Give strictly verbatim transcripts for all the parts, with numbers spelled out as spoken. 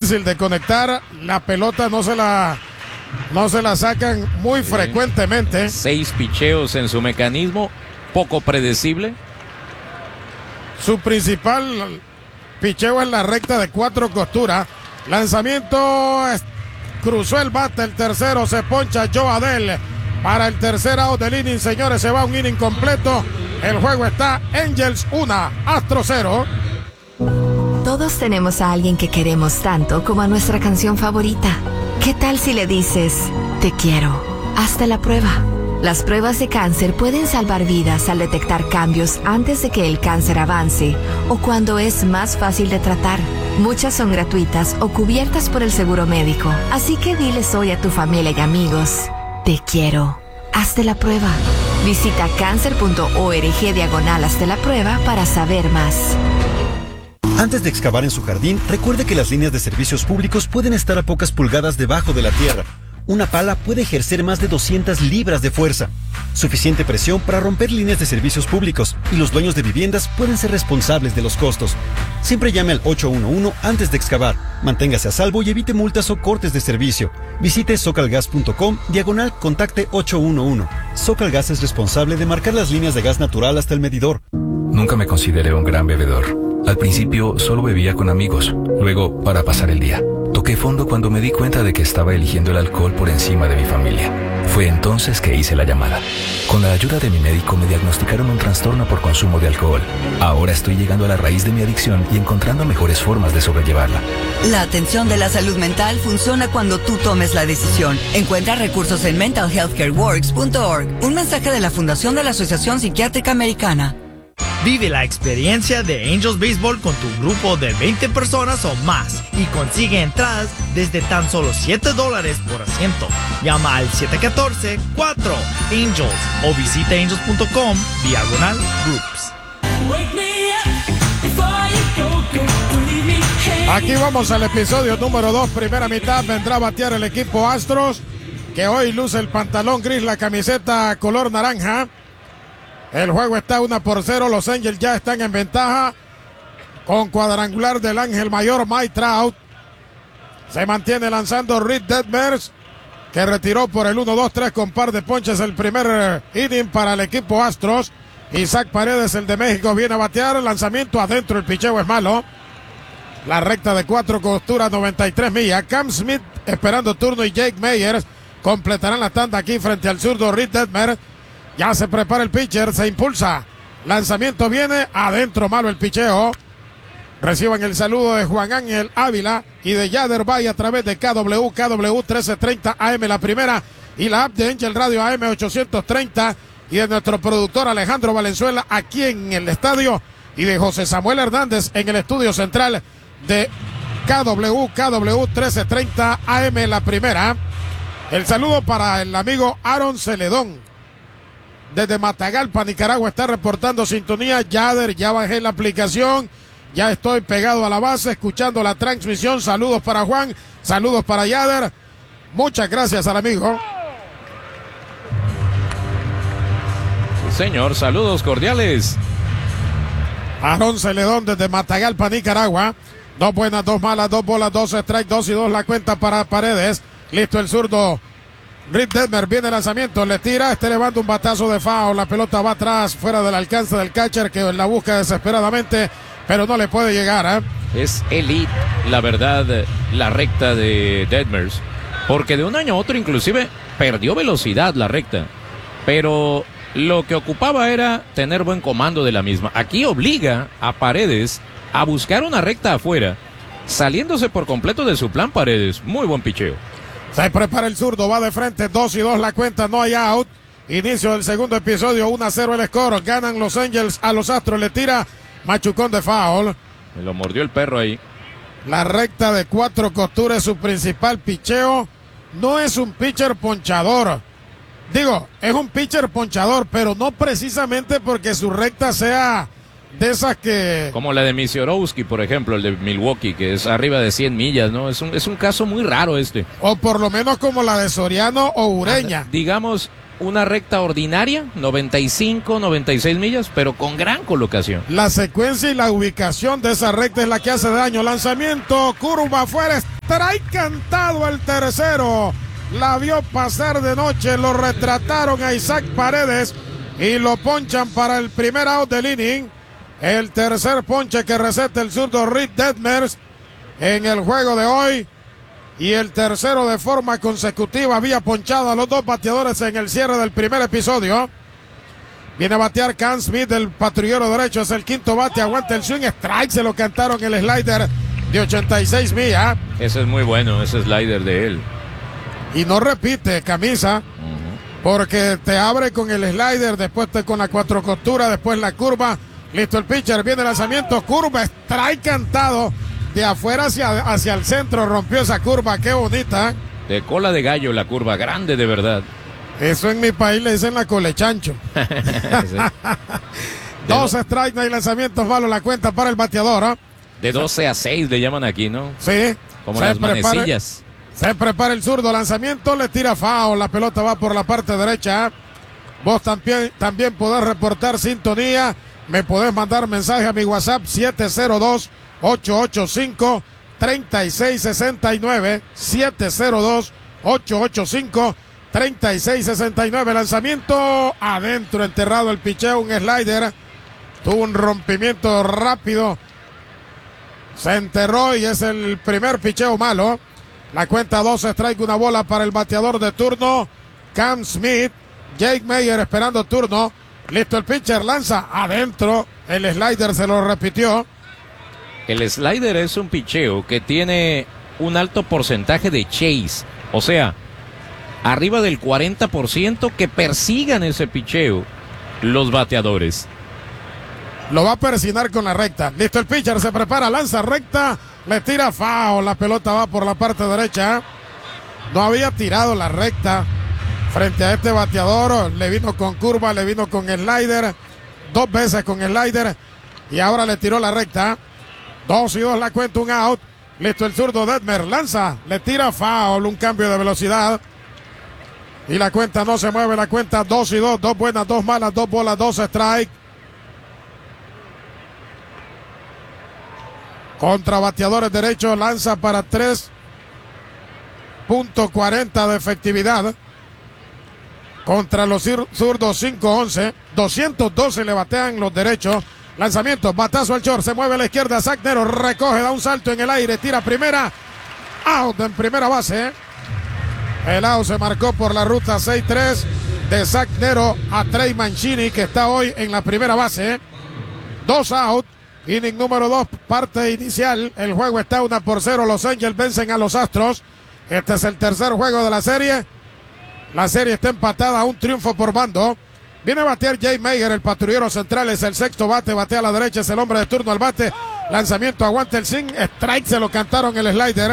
difícil de conectar. La pelota no se la, no se la sacan muy sí. frecuentemente. Seis picheos en su mecanismo, poco predecible. Su principal picheo en la recta de cuatro costuras. Lanzamiento, cruzó el bate, el tercero, se poncha Joe Adell para el tercer out del inning, señores, se va un inning completo. El juego está Angels uno, Astros cero. Todos tenemos a alguien que queremos tanto como a nuestra canción favorita. ¿Qué tal si le dices, te quiero? Hazte la prueba. Las pruebas de cáncer pueden salvar vidas al detectar cambios antes de que el cáncer avance o cuando es más fácil de tratar. Muchas son gratuitas o cubiertas por el seguro médico. Así que diles hoy a tu familia y amigos, te quiero. Hazte la prueba. Visita cáncer.org diagonal hazte la prueba para saber más. Antes de excavar en su jardín, recuerde que las líneas de servicios públicos pueden estar a pocas pulgadas debajo de la tierra. Una pala puede ejercer más de doscientas libras de fuerza. Suficiente presión para romper líneas de servicios públicos y los dueños de viviendas pueden ser responsables de los costos. Siempre llame al ocho uno uno antes de excavar. Manténgase a salvo y evite multas o cortes de servicio. Visite socalgas.com diagonal contacte ocho uno uno. Socalgas es responsable de marcar las líneas de gas natural hasta el medidor. Nunca me consideré un gran bebedor. Al principio solo bebía con amigos, luego para pasar el día. Toqué fondo cuando me di cuenta de que estaba eligiendo el alcohol por encima de mi familia. Fue entonces que hice la llamada. Con la ayuda de mi médico me diagnosticaron un trastorno por consumo de alcohol. Ahora estoy llegando a la raíz de mi adicción y encontrando mejores formas de sobrellevarla. La atención de la salud mental funciona cuando tú tomes la decisión. Encuentra recursos en mental health care works punto org. Un mensaje de la Fundación de la Asociación Psiquiátrica Americana. Vive la experiencia de Angels Baseball con tu grupo de veinte personas o más y consigue entradas desde tan solo siete dólares por asiento. Llama al siete uno cuatro, cuatro Angels o visita angels punto com diagonal groups. Aquí vamos al episodio número dos, primera mitad. Vendrá a batear el equipo Astros, que hoy luce el pantalón gris, la camiseta color naranja. El juego está uno por cero. Los Angels ya están en ventaja con cuadrangular del ángel mayor Mike Trout. Se mantiene lanzando Reed Detmers, que retiró por el uno dos tres con par de ponches el primer inning para el equipo Astros. Isaac Paredes, el de México, viene a batear. Lanzamiento adentro, el picheo es malo. La recta de cuatro costuras, noventa y tres millas. Cam Smith esperando turno y Jake Meyers completarán la tanda aquí frente al zurdo Reed Detmers. Ya se prepara el pitcher, se impulsa. Lanzamiento viene, adentro malo el picheo. Reciban el saludo de Juan Ángel Ávila y de Yader Bay a través de K W, K W trece treinta A M la primera y la app de Angel Radio A M ochocientos treinta y de nuestro productor Alejandro Valenzuela aquí en el estadio y de José Samuel Hernández en el estudio central de K W, K W trece treinta A M la primera. El saludo para el amigo Aaron Celedón. Desde Matagalpa, Nicaragua, está reportando sintonía. Yader, ya bajé la aplicación, ya estoy pegado a la base, escuchando la transmisión. Saludos para Juan, saludos para Yader. Muchas gracias al amigo. Señor, saludos cordiales. Aarón Celedón desde Matagalpa, Nicaragua. Dos buenas, dos malas, dos bolas, dos strikes, dos y dos la cuenta para Paredes. Listo el zurdo. Reed Detmers, viene el lanzamiento, le tira, este levanta un batazo de foul, la pelota va atrás, fuera del alcance del catcher que la busca desesperadamente, pero no le puede llegar. ¿eh? Es elite, la verdad, la recta de Detmers, porque de un año a otro inclusive perdió velocidad la recta, pero lo que ocupaba era tener buen comando de la misma. Aquí obliga a Paredes a buscar una recta afuera, saliéndose por completo de su plan Paredes. Muy buen picheo. Se prepara el zurdo, va de frente, dos y dos la cuenta, no hay out. Inicio del segundo episodio, uno a cero el score. Ganan los Angels a los Astros, le tira machucón de foul. Me lo mordió el perro ahí. La recta de cuatro costuras es su principal picheo. No es un pitcher ponchador. Digo, es un pitcher ponchador, pero no precisamente porque su recta sea de esas que... Como la de Misiorowski, por ejemplo, el de Milwaukee, que es arriba de cien millas, ¿no? Es un, es un caso muy raro este. O por lo menos como la de Soriano o Ureña. Digamos, una recta ordinaria, noventa y cinco, noventa y seis millas, pero con gran colocación. La secuencia y la ubicación de esa recta es la que hace daño. Lanzamiento, curva afuera, strike cantado el tercero. La vio pasar de noche, lo retrataron a Isaac Paredes y lo ponchan para el primer out del inning. El tercer ponche que receta el zurdo Reed Detmers en el juego de hoy. Y el tercero de forma consecutiva. Había ponchado a los dos bateadores en el cierre del primer episodio. Viene a batear Cam Smith, del patrullero derecho. Es el quinto bate, aguanta el swing, strike. Se lo cantaron el slider de ochenta y seis millas. Ese es muy bueno, ese slider de él. Y no repite camisa, uh-huh. porque te abre con el slider, después te con la cuatro costura, después la curva. Listo el pitcher, viene el lanzamiento, curva, strike cantado. De afuera hacia, hacia el centro, rompió esa curva, qué bonita. De cola de gallo la curva, grande de verdad. Eso en mi país le dicen la colechancho. Sí. Dos strikes, no hay lanzamientos malos, la cuenta para el bateador. ¿eh? De doce a seis le llaman aquí, ¿no? Sí. Como las prepara, manecillas. Se prepara el zurdo, lanzamiento, le tira foul, la pelota va por la parte derecha. ¿eh? Vos también, también podés reportar sintonía, me podés mandar mensaje a mi WhatsApp siete cero dos, ocho ocho cinco, tres seis seis nueve, siete cero dos, ocho ocho cinco, tres seis seis nueve. Lanzamiento adentro, enterrado el picheo, un slider, tuvo un rompimiento rápido, se enterró y es el primer picheo malo. La cuenta dos strike, una bola para el bateador de turno Cam Smith. Jake Mayer esperando turno, listo el pitcher, lanza adentro, el slider se lo repitió. El slider es un picheo que tiene un alto porcentaje de chase, o sea, arriba del cuarenta por ciento que persigan ese picheo los bateadores. Lo va a persinar con la recta. Listo el pitcher, se prepara, lanza recta, le tira foul, la pelota va por la parte derecha. No había tirado la recta frente a este bateador, le vino con curva, le vino con slider, dos veces con slider y ahora le tiró la recta. Dos y dos la cuenta, un out. Listo el zurdo Detmer, lanza, le tira foul, un cambio de velocidad. Y la cuenta no se mueve, la cuenta dos y dos, dos buenas, dos malas, dos bolas, dos strike. Contra bateadores derechos, lanza para tres punto cuarenta de efectividad. Contra los zurdos cinco once, doscientos doce le batean los derechos. Lanzamiento, batazo al short, se mueve a la izquierda, Zach Nero recoge, da un salto en el aire, tira primera, out en primera base. El out se marcó por la ruta seis tres de Zach Nero a Trey Mancini, que está hoy en la primera base. Dos out, inning número dos, parte inicial, el juego está una por cero, Los Angels vencen a los Astros. Este es el tercer juego de la serie. La serie está empatada a un triunfo por bando. Viene a batear Jay Mayer, el patrullero central, es el sexto bate, batea a la derecha, es el hombre de turno al bate. Lanzamiento, aguanta el swing, strike, se lo cantaron el slider.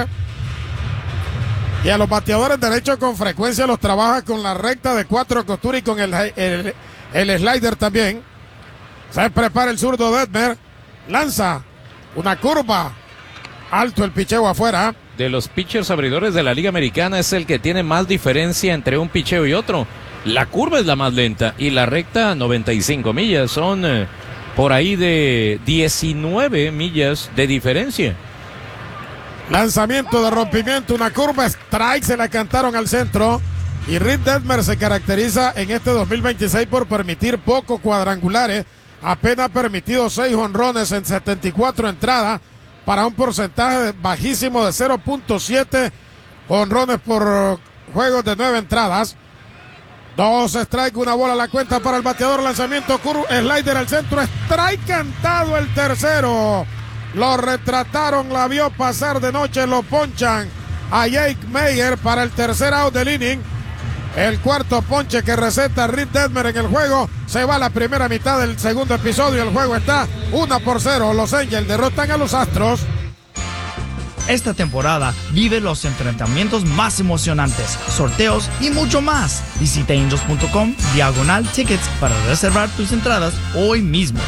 Y a los bateadores derechos con frecuencia los trabaja con la recta de cuatro costuras y con el, el, el slider también. Se prepara el zurdo Detmer, lanza una curva, alto el picheo afuera. De los pitchers abridores de la Liga Americana es el que tiene más diferencia entre un picheo y otro. La curva es la más lenta y la recta noventa y cinco millas. Son eh, por ahí de diecinueve millas de diferencia. Lanzamiento de rompimiento, una curva, strike, se la cantaron al centro. Y Reed Detmer se caracteriza en este dos mil veintiséis por permitir pocos cuadrangulares. Apenas permitido seis jonrones en setenta y cuatro entradas para un porcentaje bajísimo de cero punto siete jonrones por juegos de nueve entradas. Dos strike, una bola a la cuenta para el bateador, lanzamiento, curva, slider al centro, strike cantado el tercero. Lo retrataron, la vio pasar de noche, lo ponchan a Jake Mayer para el tercer out del inning. El cuarto ponche que receta Reed Detmer en el juego. Se va a la primera mitad del segundo episodio. El juego está uno por cero. Los Angels derrotan a los Astros. Esta temporada vive los enfrentamientos más emocionantes, sorteos y mucho más. Visita angels punto com diagonal tickets para reservar tus entradas hoy mismo.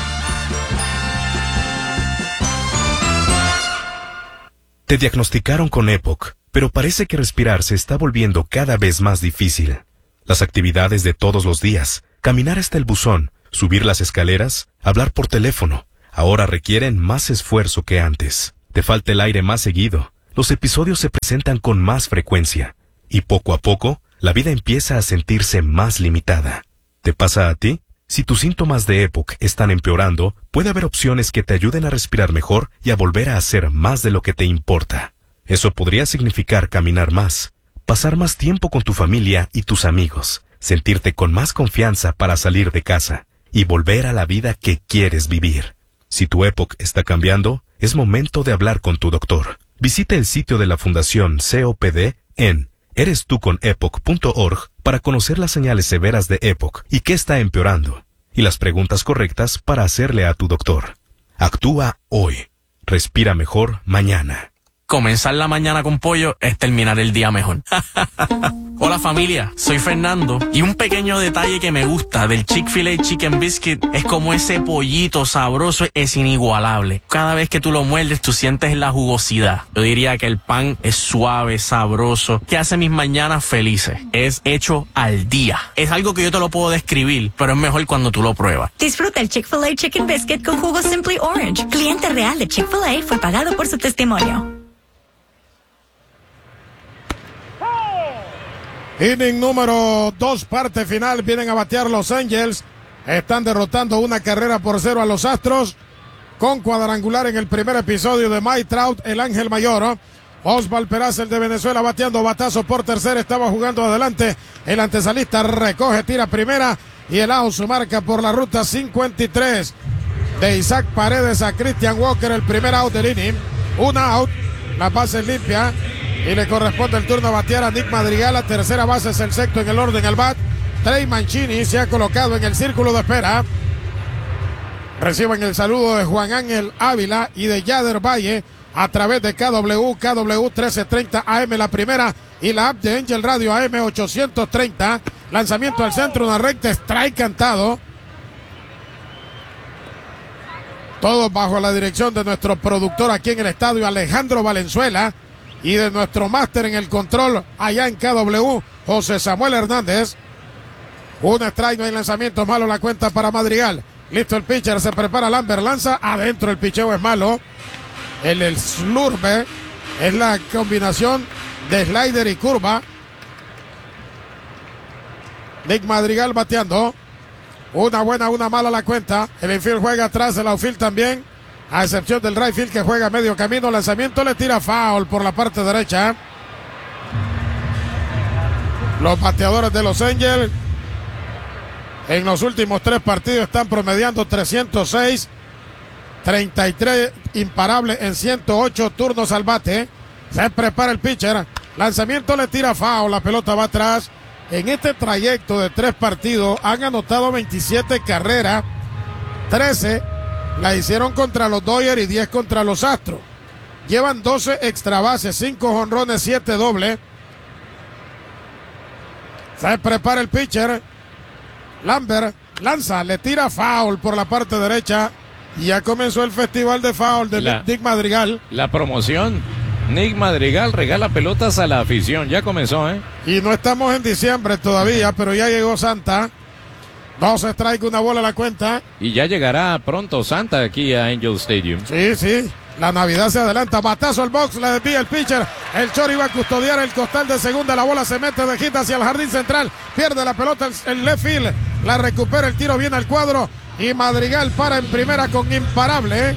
Te diagnosticaron con E P O C, pero parece que respirar se está volviendo cada vez más difícil. Las actividades de todos los días, caminar hasta el buzón, subir las escaleras, hablar por teléfono, ahora requieren más esfuerzo que antes. Te falta el aire más seguido. los episodios se presentan con más frecuencia, y poco a poco, la vida empieza a sentirse más limitada. ¿Te pasa a ti? Si tus síntomas de EPOC están empeorando, puede haber opciones que te ayuden a respirar mejor y a volver a hacer más de lo que te importa. Eso podría significar caminar más, pasar más tiempo con tu familia y tus amigos, sentirte con más confianza para salir de casa y volver a la vida que quieres vivir. Si tu EPOC está cambiando, es momento de hablar con tu doctor. Visita el sitio de la Fundación C O P D en eres tú con epoc punto org para conocer las señales severas de EPOC y qué está empeorando, y las preguntas correctas para hacerle a tu doctor. Actúa hoy. Respira mejor mañana. Comenzar la mañana con pollo es terminar el día mejor. Hola familia, soy Fernando y un pequeño detalle que me gusta del Chick-fil-A Chicken Biscuit es como ese pollito sabroso es inigualable. Cada vez que tú lo muerdes tú sientes la jugosidad. Yo diría que el pan es suave, sabroso, que hace mis mañanas felices. Es hecho al día. Es algo que yo te lo puedo describir, pero es mejor cuando tú lo pruebas. Disfruta el Chick-fil-A Chicken Biscuit con jugo Simply Orange. Cliente real de Chick-fil-A fue pagado por su testimonio. Inning número dos, parte final. Vienen a batear los Angels. Están derrotando una carrera por cero a los Astros. Con cuadrangular en el primer episodio de Mike Trout, el ángel mayor. Osval Peraza, el de Venezuela, bateando batazo por tercera. Estaba jugando adelante. El antesalista recoge, tira primera. Y el out se marca por la ruta cincuenta y tres. De Isaac Paredes a Christian Walker, el primer out del inning. Un out. La base limpia. Y le corresponde el turno a batear a Nick Madrigal. La tercera base es el sexto en el orden al bat. Trey Mancini se ha colocado en el círculo de espera. Reciban el saludo de Juan Ángel Ávila y de Yader Valle a través de K W, K W trece treinta A M la primera y la app de Angel Radio A M ochocientos treinta. Lanzamiento al centro, una recta, strike cantado. Todos bajo la dirección de nuestro productor aquí en el estadio, Alejandro Valenzuela. Y de nuestro máster en el control allá en K W, José Samuel Hernández. Un strike, no hay lanzamiento, malo la cuenta para Madrigal. Listo el pitcher, se prepara Lambert, lanza, adentro el picheo es malo. El, el slurve es la combinación de slider y curva. Nick Madrigal bateando. Una buena, una mala la cuenta. El infield juega atrás, el outfield también. A excepción del right field que juega a medio camino. Lanzamiento le tira foul por la parte derecha. Los bateadores de los Angels en los últimos tres partidos están promediando trescientos seis, treinta y tres imparables en ciento ocho turnos al bate. Se prepara el pitcher. Lanzamiento le tira foul. La pelota va atrás. En este trayecto de tres partidos han anotado veintisiete carreras. trece la hicieron contra los Dodgers y diez contra los Astros. Llevan doce extra bases, cinco jonrones, siete dobles. Se prepara el pitcher. Lambert lanza, le tira foul por la parte derecha. Y ya comenzó el festival de foul de la, Nick Madrigal. La promoción. Nick Madrigal regala pelotas a la afición. Ya comenzó, ¿eh? Y no estamos en diciembre todavía, pero ya llegó Santa. Dos strike, una bola a la cuenta. Y ya llegará pronto Santa aquí a Angel Stadium. Sí, sí. La Navidad se adelanta. Batazo al box, le desvía el pitcher. El short iba a custodiar el costal de segunda. La bola se mete de hit hacia el jardín central. Pierde la pelota el, el left field. La recupera, el tiro viene al cuadro. Y Madrigal para en primera con imparable.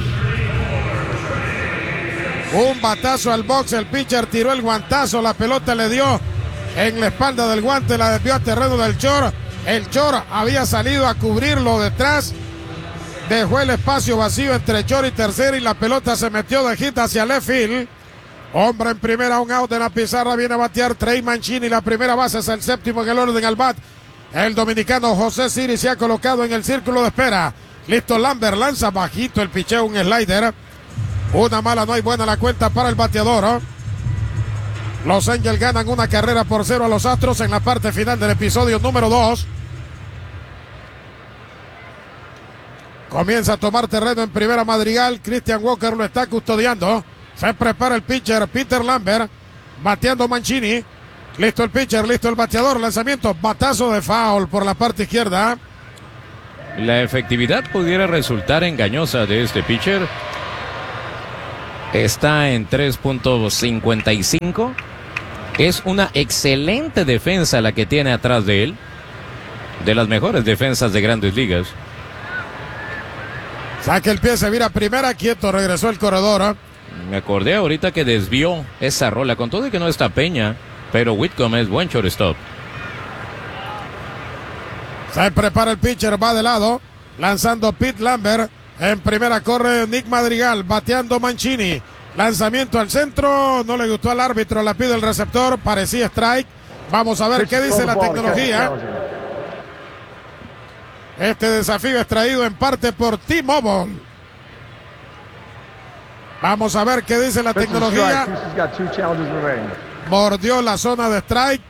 Un batazo al box. El pitcher tiró el guantazo. La pelota le dio en la espalda del guante. La desvió a terreno del short. El short había salido a cubrirlo detrás. Dejó el espacio vacío entre short y tercera y la pelota se metió de hit hacia left field. Hombre en primera, un out de la pizarra. Viene a batear Trey Mancini. La primera base es el séptimo en el orden al bat. El dominicano José Siri se ha colocado en el círculo de espera. Listo, Lambert lanza bajito el picheo, un slider. Una mala, no hay buena la cuenta para el bateador, ¿eh? Los Angels ganan una carrera por cero a los Astros en la parte final del episodio número dos. Comienza a tomar terreno en primera Madrigal. Christian Walker lo está custodiando. Se prepara el pitcher Peter Lambert. Bateando Mancini. Listo el pitcher, listo el bateador. Lanzamiento, batazo de foul por la parte izquierda. La efectividad pudiera resultar engañosa de este pitcher. está en tres punto cincuenta y cinco. Es una excelente defensa la que tiene atrás de él. De las mejores defensas de Grandes Ligas. Saque el pie, se vira primera, quieto, regresó el corredor. ¿eh? Me acordé ahorita que desvió esa rola, con todo y que no está Peña, pero Whitcomb es buen shortstop. Se prepara el pitcher, va de lado, lanzando Pete Lambert. En primera corre Nick Madrigal, bateando Mancini. Lanzamiento al centro, no le gustó al árbitro, la pide el receptor, parecía strike. Vamos a ver qué dice la tecnología. Este desafío es traído en parte por T-Mobile. Vamos a ver qué dice la tecnología. Mordió la zona de strike.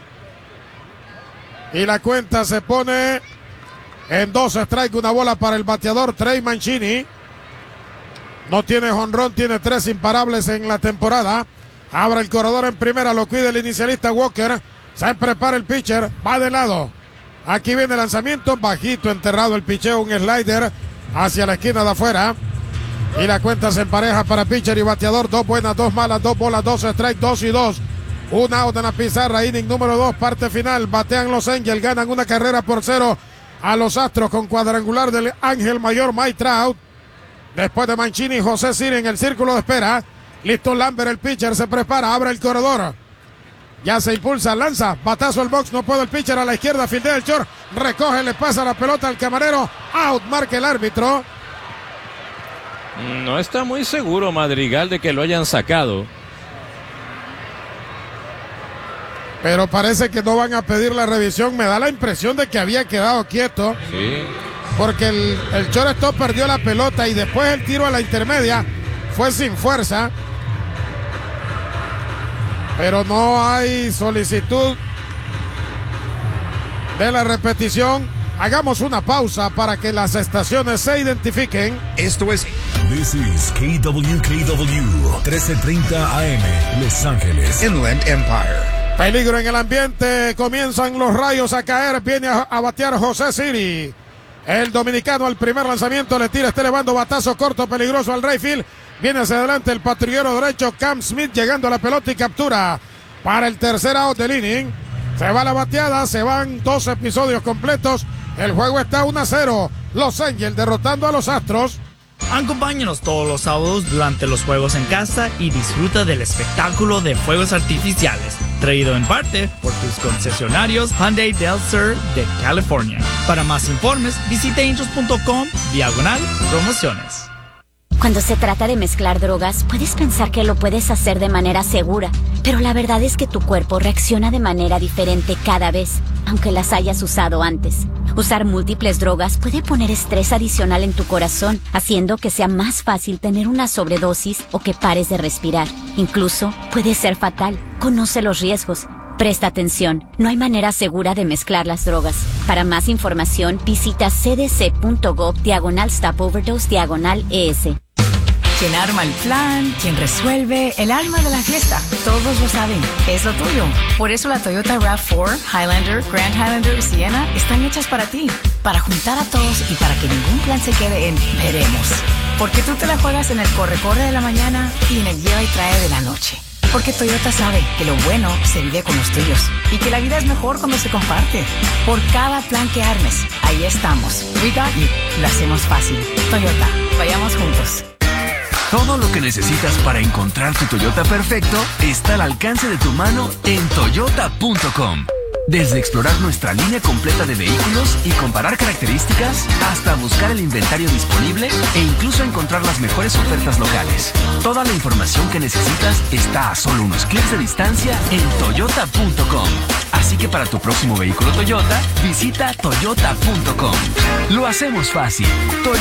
Y la cuenta se pone en dos strikes, una bola para el bateador Trey Mancini. No tiene jonrón, tiene tres imparables en la temporada. Abre el corredor en primera, lo cuida el inicialista Walker. Se prepara el pitcher, va de lado. Aquí viene el lanzamiento, bajito, enterrado el picheo, un slider hacia la esquina de afuera. Y la cuenta se empareja para pitcher y bateador. Dos buenas, dos malas, dos bolas, dos strikes, dos y dos. Un out en la pizarra, inning número dos, parte final. Batean los Angels, ganan una carrera por cero a los Astros con cuadrangular del Ángel Mayor Mike Trout. Después de Mancini, José Siri en el círculo de espera. Listo Lambert, el pitcher se prepara, abre el corredor. Ya se impulsa, lanza, batazo al box, no puede el pitcher a la izquierda, fildea el short, recoge, le pasa la pelota al camarero, out, marca el árbitro. No está muy seguro Madrigal de que lo hayan sacado. Pero parece que no van a pedir la revisión, me da la impresión de que había quedado quieto. Sí. Porque el, el shortstop perdió la pelota y después el tiro a la intermedia fue sin fuerza. Pero no hay solicitud de la repetición. Hagamos una pausa para que las estaciones se identifiquen. Esto es This is K W K W trece treinta A M Los Ángeles Inland Empire. Peligro en el ambiente, comienzan los rayos a caer, viene a, a batear José Siri. El dominicano al primer lanzamiento le tira, está elevando batazo corto, peligroso al right field. Viene hacia adelante el patrullero derecho, Cam Smith, llegando a la pelota y captura para el tercer out del inning. Se va la bateada, se van dos episodios completos. El juego está uno a cero. Los Angels derrotando a los Astros. Acompáñanos todos los sábados durante los juegos en casa y disfruta del espectáculo de fuegos artificiales, traído en parte por tus concesionarios Hyundai Del Sur de California. Para más informes, visita angels punto com diagonal promociones. Cuando se trata de mezclar drogas, puedes pensar que lo puedes hacer de manera segura, pero la verdad es que tu cuerpo reacciona de manera diferente cada vez, aunque las hayas usado antes. Usar múltiples drogas puede poner estrés adicional en tu corazón, haciendo que sea más fácil tener una sobredosis o que pares de respirar. Incluso puede ser fatal. Conoce los riesgos. Presta atención, no hay manera segura de mezclar las drogas. Para más información, visita cdc.gov diagonal stop overdose diagonal ES. Quien arma el plan, quien resuelve, el alma de la fiesta. Todos lo saben, es lo tuyo. Por eso la Toyota RAV cuatro, Highlander, Grand Highlander y Sienna están hechas para ti. Para juntar a todos y para que ningún plan se quede en veremos. Porque tú te la juegas en el corre-corre de la mañana y en el lleva y trae de la noche. Porque Toyota sabe que lo bueno se vive con los tuyos y que la vida es mejor cuando se comparte. Por cada plan que armes, ahí estamos. We got you. Lo hacemos fácil. Toyota, vayamos juntos. Todo lo que necesitas para encontrar tu Toyota perfecto está al alcance de tu mano en toyota punto com. Desde explorar nuestra línea completa de vehículos y comparar características, hasta buscar el inventario disponible e incluso encontrar las mejores ofertas locales. Toda la información que necesitas está a solo unos clics de distancia en toyota punto com. Así que para tu próximo vehículo Toyota, visita toyota punto com. Lo hacemos fácil. Toyota.